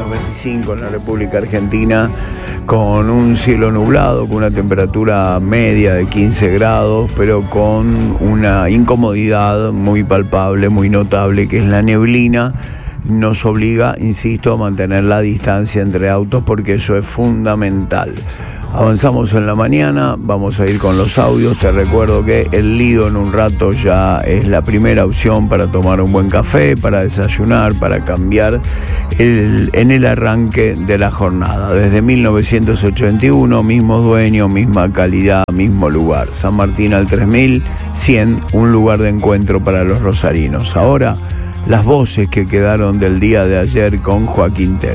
25 en la República Argentina, con un cielo nublado, con una temperatura media de 15 grados, pero con una incomodidad muy palpable, muy notable, que es la neblina. Nos obliga, insisto, a mantener la distancia entre autos porque eso es fundamental. Avanzamos en la mañana, vamos a ir con los audios. Te recuerdo que el Lido en un rato ya es la primera opción para tomar un buen café, para desayunar, para cambiar en el arranque de la jornada. Desde 1981, mismo dueño, misma calidad, mismo lugar. San Martín al 3100, un lugar de encuentro para los rosarinos. Ahora, las voces que quedaron del día de ayer con Joaquín Tell.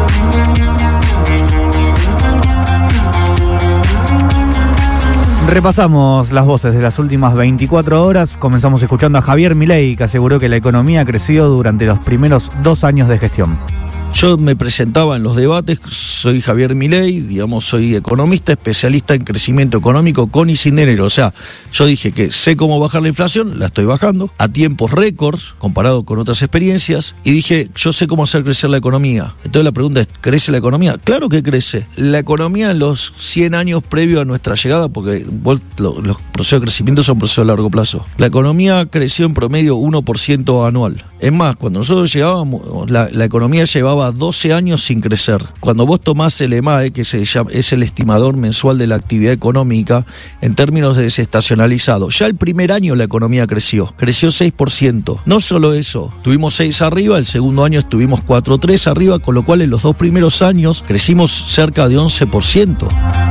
Repasamos las voces de las últimas 24 horas. Comenzamos escuchando a Javier Milei, que aseguró que la economía creció durante los primeros 2 años de gestión. Yo me presentaba en los debates, soy Javier Milei, soy economista, especialista en crecimiento económico con y sin dinero. O sea, yo dije que sé cómo bajar la inflación, la estoy bajando, a tiempos récords, comparado con otras experiencias, y dije, yo sé cómo hacer crecer la economía. Entonces la pregunta es, ¿crece la economía? Claro que crece. La economía en los 100 años previo a nuestra llegada, porque los procesos de crecimiento son procesos a largo plazo. La economía creció en promedio 1% anual. Es más, cuando nosotros llegábamos, la economía llevaba 12 años sin crecer. Cuando vos tomás el EMAE, que es el estimador mensual de la actividad económica, en términos de desestacionalizado, ya el primer año la economía creció 6%. No solo eso, tuvimos 6 arriba, el segundo año estuvimos 4,3 arriba, con lo cual en los 2 primeros años crecimos cerca de 11%.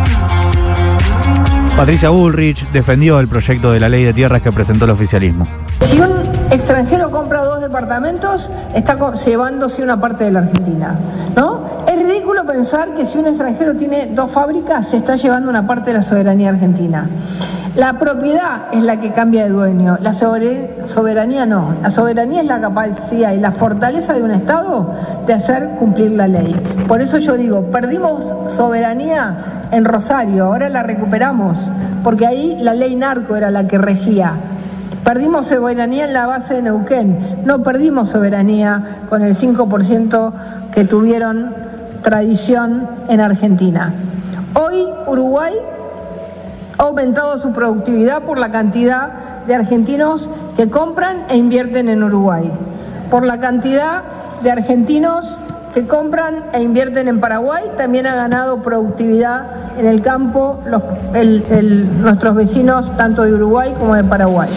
Patricia Bullrich defendió el proyecto de la ley de tierras que presentó el oficialismo. Si un extranjero compra 2 departamentos, está llevándose una parte de la Argentina, ¿no? Es ridículo pensar que si un extranjero tiene 2 fábricas, se está llevando una parte de la soberanía argentina. La propiedad es la que cambia de dueño, la soberanía no. La soberanía es la capacidad y la fortaleza de un Estado de hacer cumplir la ley. Por eso yo digo, perdimos soberanía en Rosario, ahora la recuperamos, porque ahí la ley narco era la que regía. Perdimos soberanía en la base de Neuquén, no perdimos soberanía con el 5% que tuvieron tradición en Argentina. Hoy Uruguay ha aumentado su productividad por la cantidad de argentinos que compran e invierten en Uruguay, por la cantidad de argentinos que compran e invierten en Paraguay. También ha ganado productividad en el campo nuestros vecinos tanto de Uruguay como de Paraguay.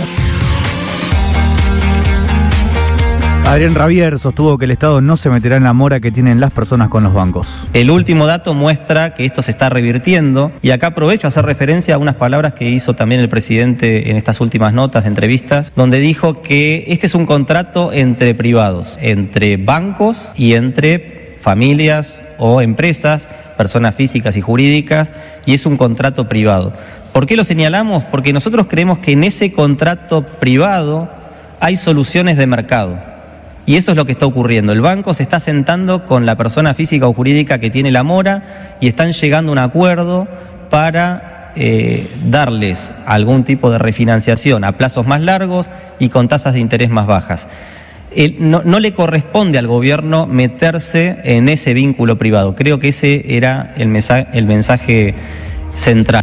Adrián Rabier sostuvo que el Estado no se meterá en la mora que tienen las personas con los bancos. El último dato muestra que esto se está revirtiendo, y acá aprovecho a hacer referencia a unas palabras que hizo también el presidente en estas últimas notas de entrevistas, donde dijo que este es un contrato entre privados, entre bancos y entre familias o empresas, personas físicas y jurídicas, y es un contrato privado. ¿Por qué lo señalamos? Porque nosotros creemos que en ese contrato privado hay soluciones de mercado. Y eso es lo que está ocurriendo. El banco se está sentando con la persona física o jurídica que tiene la mora y están llegando a un acuerdo para darles algún tipo de refinanciación a plazos más largos y con tasas de interés más bajas. No le corresponde al gobierno meterse en ese vínculo privado. Creo que ese era el mensaje central.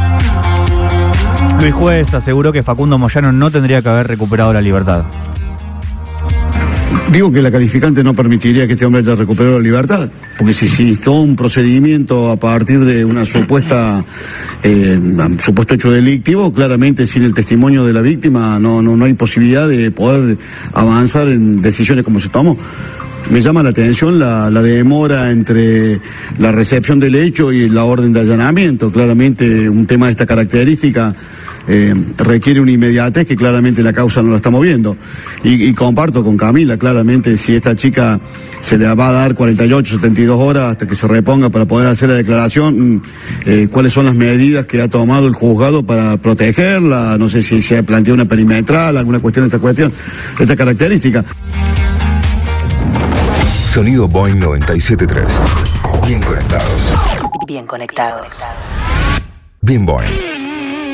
Luis Juez aseguró que Facundo Moyano no tendría que haber recuperado la libertad. Digo que la calificante no permitiría que este hombre haya recuperado la libertad, porque si todo un procedimiento a partir de una supuesto hecho delictivo, claramente sin el testimonio de la víctima no hay posibilidad de poder avanzar en decisiones como se tomó. Me llama la atención la demora entre la recepción del hecho y la orden de allanamiento. Claramente un tema de esta característica requiere una inmediatez que claramente la causa no la estamos viendo. Y comparto con Camila, claramente si esta chica se le va a dar 48, 72 horas hasta que se reponga para poder hacer la declaración, cuáles son las medidas que ha tomado el juzgado para protegerla, no sé si se ha planteado una perimetral, alguna cuestión de esta característica. Sonido Boeing 97.3. Bien conectados. Bien conectados. Bien Boeing.